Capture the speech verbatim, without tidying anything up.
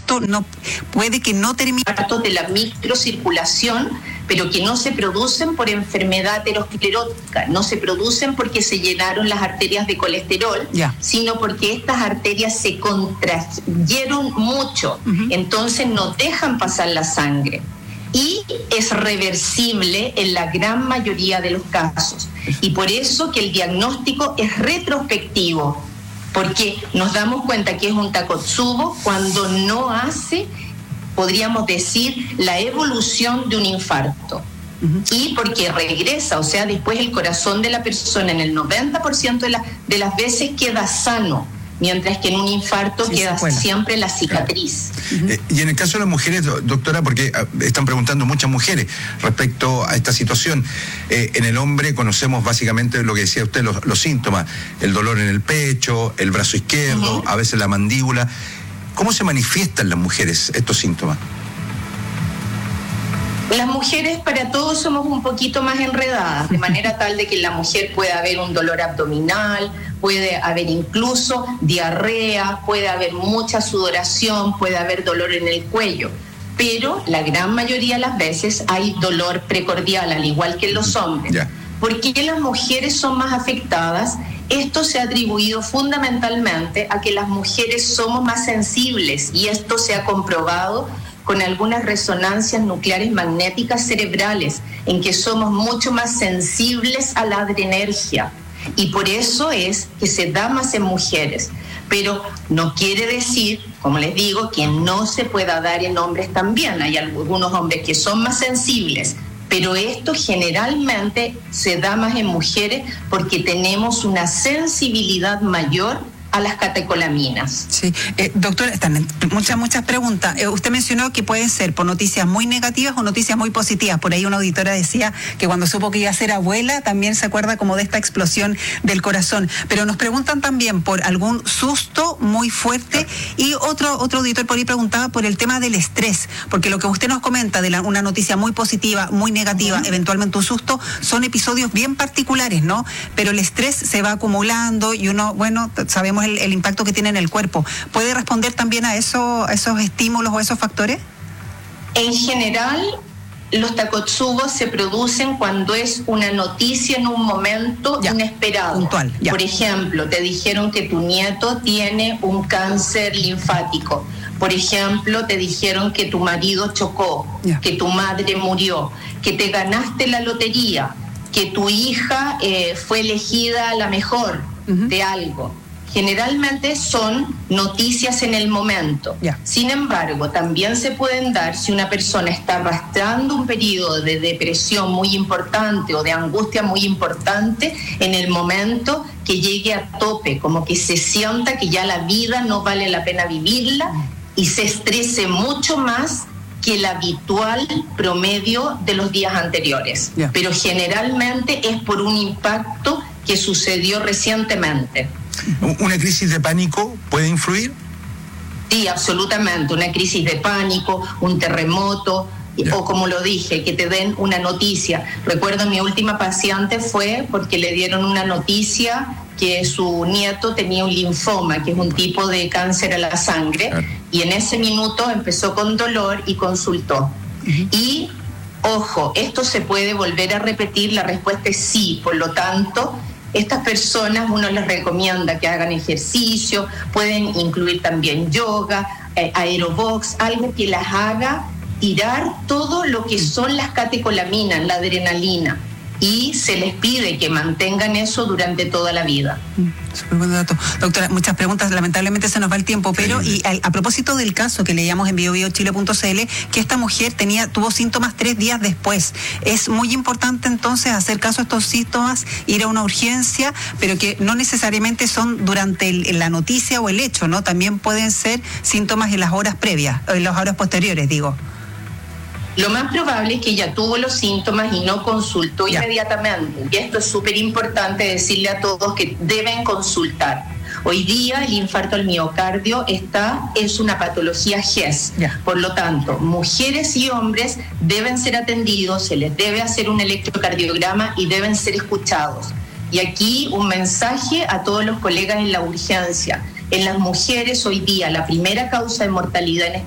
infarto no puede que no termine de la microcirculación, pero que no se producen por enfermedad aterosclerótica, no se producen porque se llenaron las arterias de colesterol, yeah. sino porque estas arterias se contrayeron mucho, uh-huh. entonces no dejan pasar la sangre. Y es reversible en la gran mayoría de los casos. Y por eso que el diagnóstico es retrospectivo, porque nos damos cuenta que es un Takotsubo cuando no hace, podríamos decir, la evolución de un infarto. Uh-huh. Y porque regresa, o sea, después el corazón de la persona en el noventa por ciento de, la, de las veces queda sano, mientras que en un infarto sí, queda siempre la cicatriz. Uh-huh. Eh, y en el caso de las mujeres, doctora, porque están preguntando muchas mujeres respecto a esta situación, eh, en el hombre conocemos básicamente lo que decía usted, los, los síntomas, el dolor en el pecho, el brazo izquierdo, uh-huh. a veces la mandíbula. ¿Cómo se manifiestan las mujeres estos síntomas? Las mujeres para todos somos un poquito más enredadas, de manera tal de que en la mujer puede haber un dolor abdominal, puede haber incluso diarrea, puede haber mucha sudoración, puede haber dolor en el cuello, pero la gran mayoría de las veces hay dolor precordial, al igual que en los hombres. Yeah. ¿Por qué las mujeres son más afectadas? Esto se ha atribuido fundamentalmente a que las mujeres somos más sensibles, y esto se ha comprobado con algunas resonancias nucleares magnéticas cerebrales, en que somos mucho más sensibles a la adrenergia, y por eso es que se da más en mujeres. Pero no quiere decir, como les digo, que no se pueda dar en hombres también. Hay algunos hombres que son más sensibles, pero esto generalmente se da más en mujeres porque tenemos una sensibilidad mayor a las catecolaminas. Sí, eh, doctora, están muchas, muchas preguntas. Eh, usted mencionó que pueden ser por noticias muy negativas o noticias muy positivas. Por ahí una auditora decía que cuando supo que iba a ser abuela, también se acuerda como de esta explosión del corazón. Pero nos preguntan también por algún susto muy fuerte, y otro, otro auditor por ahí preguntaba por el tema del estrés, porque lo que usted nos comenta de la, una noticia muy positiva, muy negativa, uh-huh. eventualmente un susto, son episodios bien particulares, ¿no? Pero el estrés se va acumulando y uno, bueno, sabemos El, el impacto que tiene en el cuerpo. ¿Puede responder también a, eso, a esos estímulos o esos factores? En general, los Takotsubos se producen cuando es una noticia en un momento ya, inesperado. Puntual, ya. Por ejemplo, te dijeron que tu nieto tiene un cáncer linfático. Por ejemplo, te dijeron que tu marido chocó, ya. que tu madre murió, que te ganaste la lotería, que tu hija eh, fue elegida la mejor uh-huh. de algo. Generalmente son noticias en el momento. Yeah. Sin embargo, también se pueden dar si una persona está arrastrando un periodo de depresión muy importante o de angustia muy importante en el momento que llegue a tope, como que se sienta que ya la vida no vale la pena vivirla y se estrese mucho más que el habitual promedio de los días anteriores. Yeah. Pero generalmente es por un impacto que sucedió recientemente. ¿Una crisis de pánico puede influir? Sí, absolutamente. Una crisis de pánico, un terremoto, yeah. o como lo dije, que te den una noticia. Recuerdo mi última paciente fue porque le dieron una noticia que su nieto tenía un linfoma, que es un tipo de cáncer a la sangre, claro. y en ese minuto empezó con dolor y consultó. Uh-huh. Y, ojo, esto se puede volver a repetir, la respuesta es sí, por lo tanto, estas personas uno les recomienda que hagan ejercicio, pueden incluir también yoga, eh, aerobox, algo que las haga tirar todo lo que son las catecolaminas, la adrenalina, y se les pide que mantengan eso durante toda la vida. Súper buen dato. Doctora, muchas preguntas, lamentablemente se nos va el tiempo, pero y a, a propósito del caso que leíamos en bio bio chile punto c l, que esta mujer tenía tuvo síntomas tres días después. Es muy importante entonces hacer caso a estos síntomas, ir a una urgencia, pero que no necesariamente son durante el, la noticia o el hecho, ¿no? También pueden ser síntomas en las horas previas, en las horas posteriores, digo. Lo más probable es que ella tuvo los síntomas y no consultó yeah. inmediatamente. Y esto es súper importante decirle a todos que deben consultar. Hoy día el infarto al miocardio está, es una patología G E S. Yeah. Por lo tanto, mujeres y hombres deben ser atendidos, se les debe hacer un electrocardiograma y deben ser escuchados. Y aquí un mensaje a todos los colegas en la urgencia. En las mujeres hoy día la primera causa de mortalidad en